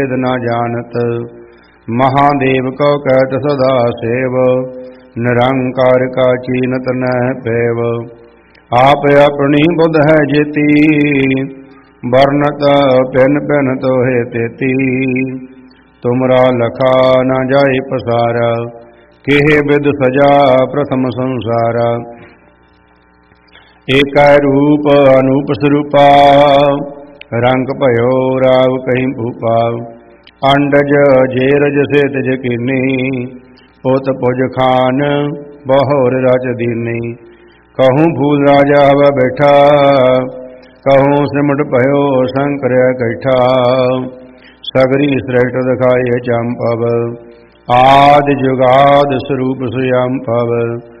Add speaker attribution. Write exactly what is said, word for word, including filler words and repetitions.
Speaker 1: न जानत। महादेव कौ कहत सदा सेव, निरंकार का चीनत न पैव। आप अपनी बुध है जेती, वर्णत पिन पिन तो है तेती। तुमरा लखा न जाय पसारा, केहे विद सजा प्रथम संसारा। एक रूप अनूप स्वरूपा, रंग भयो राव कहीं भूपा। अंडज जेरज से तज कीनी, पोत पुज खान बहोर रच दीनी। कहूँ भूल राजा हवा बैठा, कहूँ सिमट भयो शंकर कैठा। सगरी श्रेष्ठ दिखाए चंपव, आदि जुगाद स्वरूप स्वयं पव।